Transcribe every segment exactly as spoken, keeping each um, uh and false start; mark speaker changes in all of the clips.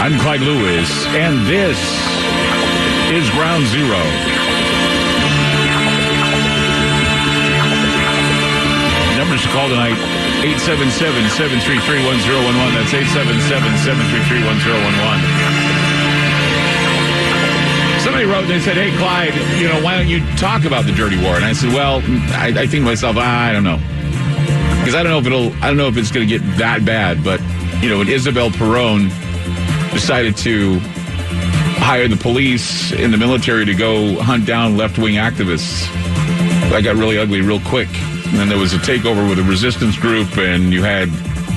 Speaker 1: I'm Clyde Lewis, and this is Ground Zero. Numbers to call tonight, eight seven seven, seven three three, one zero one one. That's eight seven seven, seven three three, one zero one one. Somebody wrote and they said, hey, Clyde, you know, why don't you talk about the dirty war? And I said, well, I, I think to myself, ah, I don't know. Because I don't know if it'll, I don't know if it's going to get that bad. But, you know, when Isabel Perón decided to hire the police and the military to go hunt down left-wing activists, that got really ugly real quick. And then there was a takeover with a resistance group, and you had,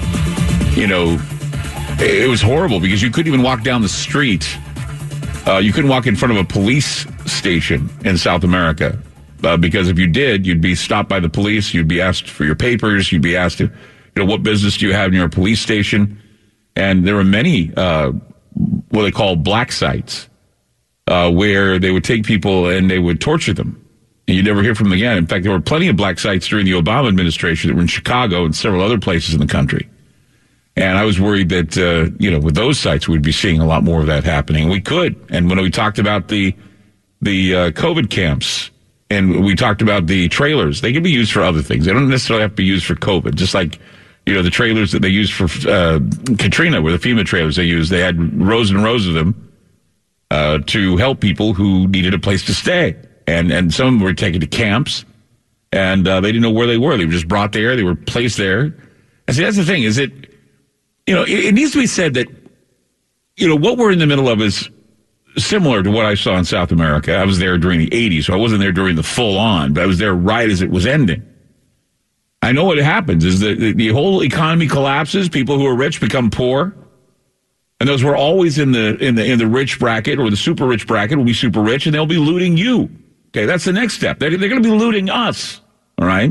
Speaker 1: you know, it was horrible because you couldn't even walk down the street. Uh, you couldn't walk in front of a police station in South America uh, because if you did, you'd be stopped by the police. You'd be asked for your papers. You'd be asked, to, you know, what business do you have near a police station? And there were many uh, what they call black sites uh, where they would take people and they would torture them. And you'd never hear from them again. In fact, there were plenty of black sites during the Obama administration that were in Chicago and several other places in the country. And I was worried that, uh, you know, with those sites, we'd be seeing a lot more of that happening. We could. And when we talked about the the uh, COVID camps and we talked about the trailers, they can be used for other things. They don't necessarily have to be used for COVID. Just like, you know, the trailers that they used for uh, Katrina were the FEMA trailers they used. They had rows and rows of them uh, to help people who needed a place to stay. And, and some of them were taken to camps, and uh, they didn't know where they were. They were just brought there. They were placed there. And see, that's the thing, is it... You know, it, it needs to be said that, you know, what we're in the middle of is similar to what I saw in South America. I was there during the eighties, so I wasn't there during the full on, but I was there right as it was ending. I know what happens is that the, the whole economy collapses. People who are rich become poor. And those who are always in the, in the, in the rich bracket or the super rich bracket will be super rich, and they'll be looting you. Okay, that's the next step. They're, they're going to be looting us. All right?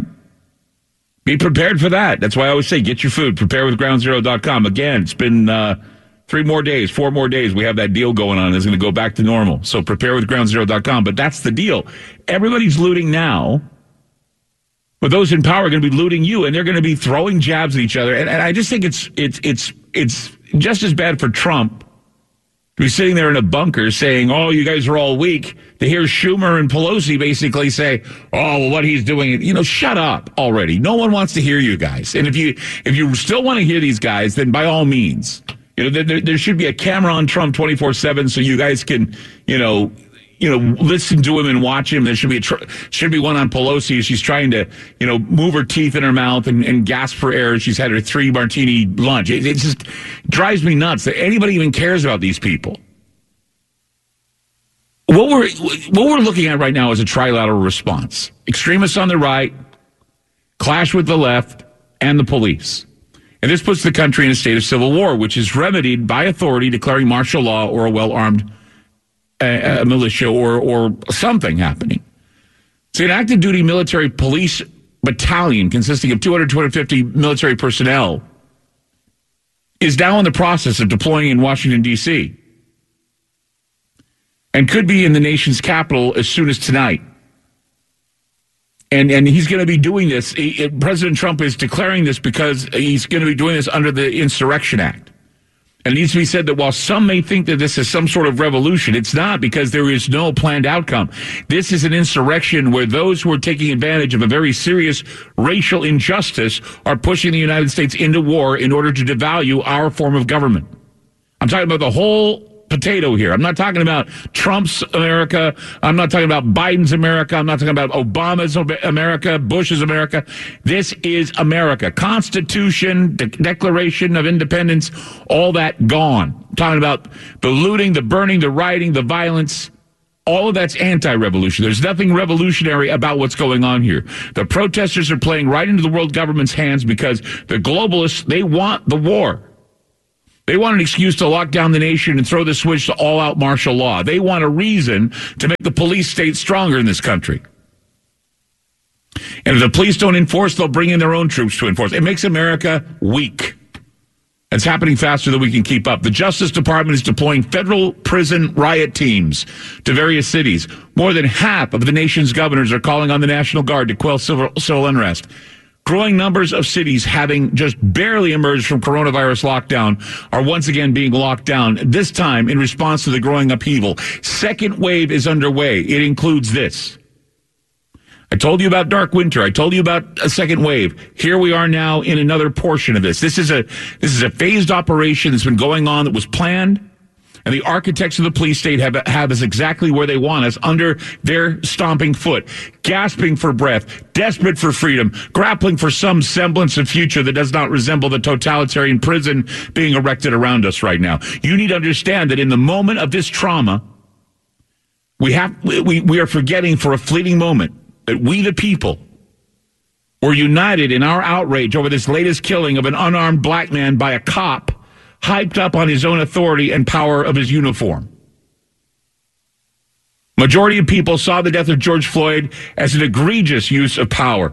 Speaker 1: Be prepared for that. That's why I always say, get your food. Prepare with ground zero dot com. Again, it's been uh, three more days, four more days. We have that deal going on. It's going to go back to normal. So prepare with ground zero dot com. But that's the deal. Everybody's looting now. But those in power are going to be looting you, and they're going to be throwing jabs at each other. And, and I just think it's it's it's it's just as bad for Trump to be sitting there in a bunker saying, oh, you guys are all weak, to hear Schumer and Pelosi basically say, oh, well, what he's doing, you know, shut up already. No one wants to hear you guys. And if you if you still want to hear these guys, then by all means, you know, there, there should be a camera on Trump twenty-four seven so you guys can, you know, you know, listen to him and watch him. There should be a tr- should be one on Pelosi as she's trying to, you know, move her teeth in her mouth and, and gasp for air. She's had her three martini lunch. It, it just drives me nuts that anybody even cares about these people. What we're what we're looking at right now is a trilateral response: extremists on the right, clash with the left, and the police. And this puts the country in a state of civil war, which is remedied by authority declaring martial law or a well-armed uh, uh, militia or or something happening. So an active duty military police battalion consisting of two hundred, two hundred fifty military personnel is now in the process of deploying in Washington, D C, and could be in the nation's capital as soon as tonight. And and he's going to be doing this. He, President Trump is declaring this because he's going to be doing this under the Insurrection Act. And it needs to be said that while some may think that this is some sort of revolution, it's not, because there is no planned outcome. This is an insurrection where those who are taking advantage of a very serious racial injustice are pushing the United States into war in order to devalue our form of government. I'm talking about the whole potato here. I'm not talking about Trump's America. I'm not talking about Biden's America. I'm not talking about Obama's America, Bush's America. This is America. Constitution, de- Declaration of Independence, all that gone. I'm talking about the looting, the burning, the rioting, the violence. All of that's anti-revolution. There's nothing revolutionary about what's going on here. The protesters are playing right into the world government's hands because the globalists, they want the war. They want an excuse to lock down the nation and throw the switch to all-out martial law. They want a reason to make the police state stronger in this country. And if the police don't enforce, they'll bring in their own troops to enforce. It makes America weak. It's happening faster than we can keep up. The Justice Department is deploying federal prison riot teams to various cities. More than half of the nation's governors are calling on the National Guard to quell civil, civil unrest. Growing numbers of cities having just barely emerged from coronavirus lockdown are once again being locked down, this time in response to the growing upheaval. Second wave is underway. It includes this. I told you about dark winter. I told you about a second wave. Here we are now in another portion of this. This is a this is a phased operation that's been going on that was planned. And the architects of the police state have, have us exactly where they want us, under their stomping foot, gasping for breath, desperate for freedom, grappling for some semblance of future that does not resemble the totalitarian prison being erected around us right now. You need to understand that in the moment of this trauma, we have we, we are forgetting for a fleeting moment that we, the people, were united in our outrage over this latest killing of an unarmed black man by a cop, hyped up on his own authority and power of his uniform. Majority of people saw the death of George Floyd as an egregious use of power.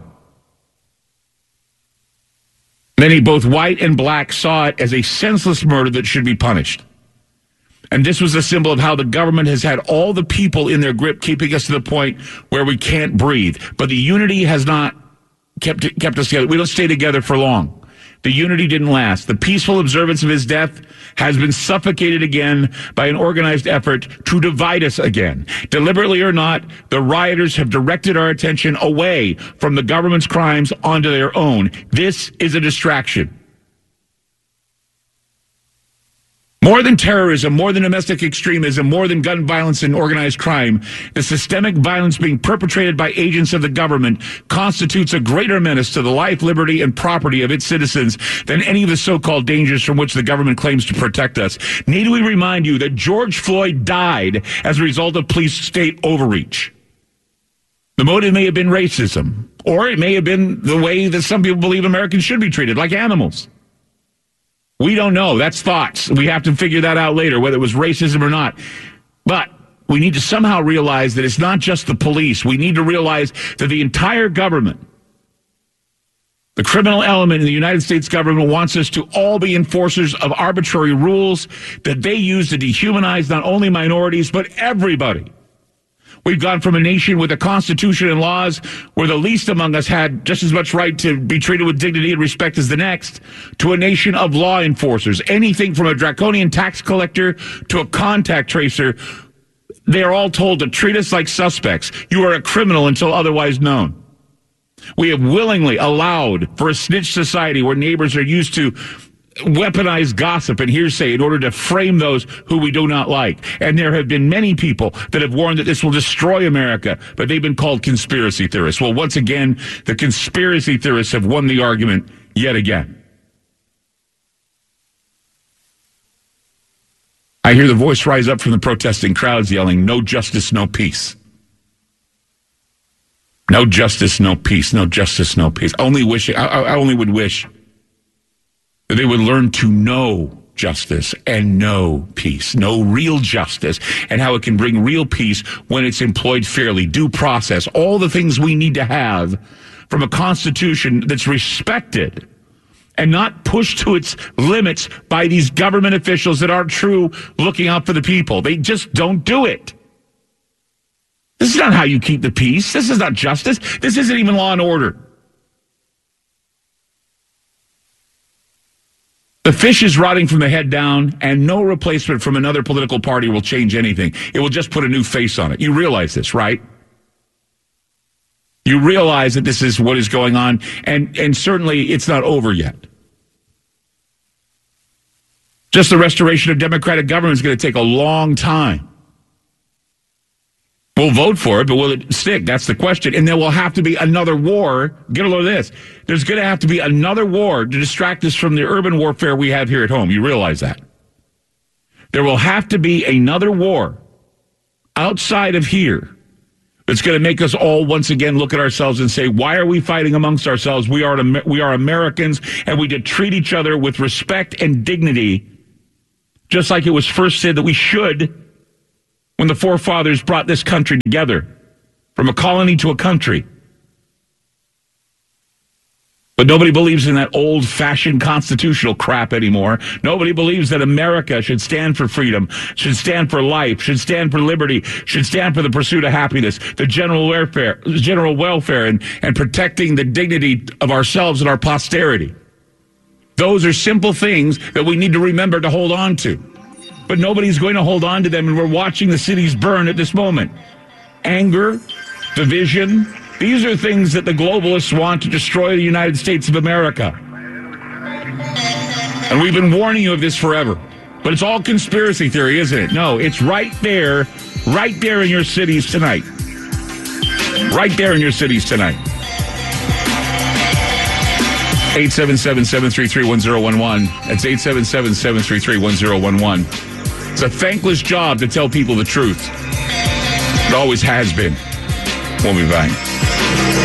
Speaker 1: Many, both white and black, saw it as a senseless murder that should be punished. And this was a symbol of how the government has had all the people in their grip, keeping us to the point where we can't breathe. But the unity has not kept, kept us together. We don't stay together for long. The unity didn't last. The peaceful observance of his death has been suffocated again by an organized effort to divide us again. Deliberately or not, the rioters have directed our attention away from the government's crimes onto their own. This is a distraction. More than terrorism, more than domestic extremism, more than gun violence and organized crime, the systemic violence being perpetrated by agents of the government constitutes a greater menace to the life, liberty, and property of its citizens than any of the so-called dangers from which the government claims to protect us. Need we remind you that George Floyd died as a result of police state overreach? The motive may have been racism, or it may have been the way that some people believe Americans should be treated, like animals. We don't know. That's thoughts. We have to figure that out later, whether it was racism or not. But we need to somehow realize that it's not just the police. We need to realize that the entire government, the criminal element in the United States government, wants us to all be enforcers of arbitrary rules that they use to dehumanize not only minorities, but everybody. We've gone from a nation with a constitution and laws where the least among us had just as much right to be treated with dignity and respect as the next, to a nation of law enforcers. Anything from a draconian tax collector to a contact tracer, they are all told to treat us like suspects. You are a criminal until otherwise known. We have willingly allowed for a snitch society where neighbors are used to weaponize gossip and hearsay in order to frame those who we do not like. And there have been many people that have warned that this will destroy America, but they've been called conspiracy theorists. Well, once again, the conspiracy theorists have won the argument yet again. I hear the voice rise up from the protesting crowds yelling, "No justice, no peace. No justice, no peace. No justice, no peace." Only wishing, I, I only would wish that they would learn to know justice and know peace, know real justice and how it can bring real peace when it's employed fairly, due process, all the things we need to have from a constitution that's respected and not pushed to its limits by these government officials that aren't true looking out for the people. They just don't do it. This is not how you keep the peace. This is not justice. This isn't even law and order. The fish is rotting from the head down, and no replacement from another political party will change anything. It will just put a new face on it. You realize this, right? You realize that this is what is going on, and, and certainly it's not over yet. Just the restoration of democratic government is going to take a long time. We'll vote for it, but will it stick? That's the question. And there will have to be another war. Get a load of this. There's going to have to be another war to distract us from the urban warfare we have here at home. You realize that? There will have to be another war outside of here that's going to make us all once again look at ourselves and say, why are we fighting amongst ourselves? We are, we are Americans, and we did treat each other with respect and dignity, just like it was first said that we should when the forefathers brought this country together from a colony to a country. But nobody believes in that old-fashioned constitutional crap anymore. Nobody believes that America should stand for freedom, should stand for life, should stand for liberty, should stand for the pursuit of happiness, the general welfare, general welfare, and, and protecting the dignity of ourselves and our posterity. Those are simple things that we need to remember to hold on to. But nobody's going to hold on to them, and we're watching the cities burn at this moment. Anger, division, these are things that the globalists want to destroy the United States of America. And we've been warning you of this forever. But it's all conspiracy theory, isn't it? No, it's right there, right there in your cities tonight. Right there in your cities tonight. eight seven seven, seven three three, one zero one one. That's eight seven seven, seven three three, one zero one one. It's a thankless job to tell people the truth. It always has been. We'll be back.